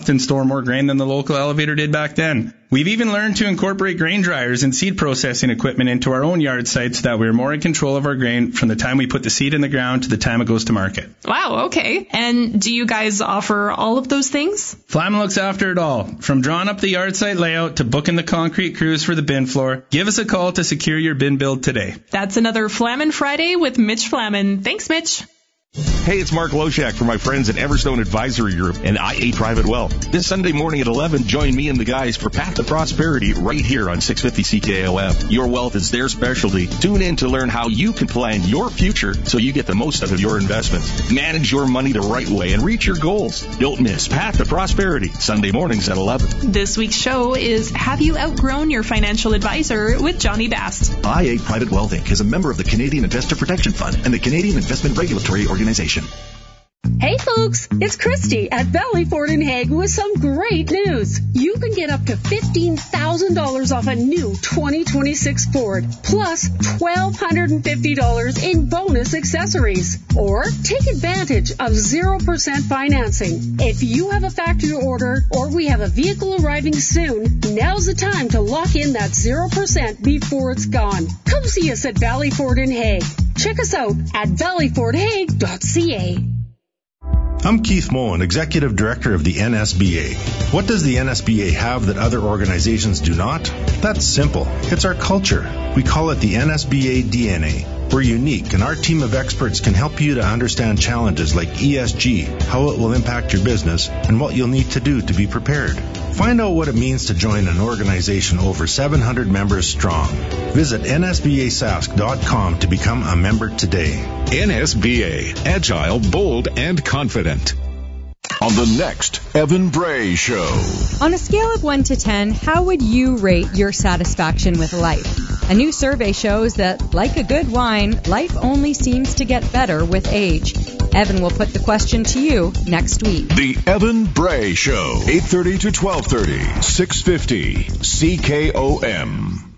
and store more grain than the local elevator did back then. We've even learned to incorporate grain dryers and seed processing equipment into our own yard sites so that we're more in control of our grain from the time we put the seed in the ground to the time it goes to market. Wow, okay. And do you guys offer all of those things? Flaman looks after it all. From drawing up the yard site layout to booking the concrete crews for the bin floor, give us a call to secure your bin build today. That's another Flaman Friday with Mitch Flaman. Thanks, Mitch. Hey, it's Mark Loshak from my friends at Everstone Advisory Group and IA Private Wealth. This Sunday morning at 11, join me and the guys for Path to Prosperity right here on 650 CKOM. Your wealth is their specialty. Tune in to learn how you can plan your future so you get the most out of your investments. Manage your money the right way and reach your goals. Don't miss Path to Prosperity, Sunday mornings at 11. This week's show is Have You Outgrown Your Financial Advisor with Johnny Bast. IA Private Wealth Inc. is a member of the Canadian Investor Protection Fund and the Canadian Investment Regulatory Organization. Hey folks, it's Christy at Valley Ford in Hague with some great news. You can get up to $15,000 off a new 2026 Ford, plus $1,250 in bonus accessories. Or take advantage of 0% financing. If you have a factory order or we have a vehicle arriving soon, now's the time to lock in that 0% before it's gone. Come see us at Valley Ford in Hague. Check us out at valleyfordhague.ca. I'm Keith Moen, Executive Director of the NSBA. What does the NSBA have that other organizations do not? That's simple. It's our culture. We call it the NSBA DNA. We're unique, and our team of experts can help you to understand challenges like ESG, how it will impact your business, and what you'll need to do to be prepared. Find out what it means to join an organization over 700 members strong. Visit nsbasask.com to become a member today. NSBA, agile, bold, and confident. On the next Evan Bray Show. On a scale of 1 to 10, how would you rate your satisfaction with life? A new survey shows that, like a good wine, life only seems to get better with age. Evan will put the question to you next week. The Evan Bray Show, 8:30 to 12:30, 650 CKOM.